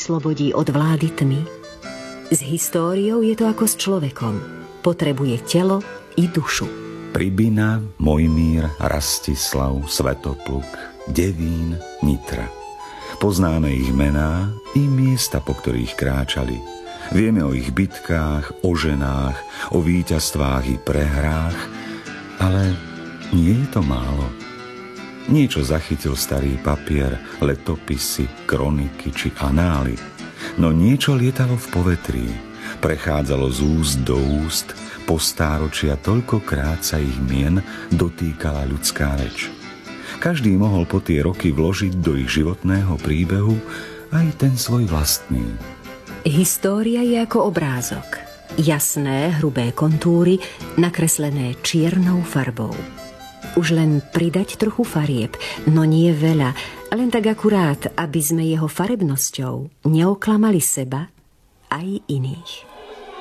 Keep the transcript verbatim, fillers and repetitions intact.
oslobodí od vlády tmy. S históriou je to ako s človekom. Potrebuje telo i dušu. Pribina, Mojmír, Rastislav, Svetopluk, Devín, Nitra. Poznáme ich mená i miesta, po ktorých kráčali. Vieme o ich bitkách, o ženách, o víťazstvách i prehrách, ale nie je to málo. Niečo zachytil starý papier, letopisy, kroniky či anály, no niečo lietalo v povetrí, prechádzalo z úst do úst, po stáročia toľkokrát sa ich mien dotýkala ľudská reč. Každý mohol po tie roky vložiť do ich životného príbehu aj ten svoj vlastný. História je ako obrázok. Jasné, hrubé kontúry, nakreslené čiernou farbou. Už len pridať trochu farieb, no nie veľa, len tak akurát, aby sme jeho farebnosťou neoklamali seba aj iných.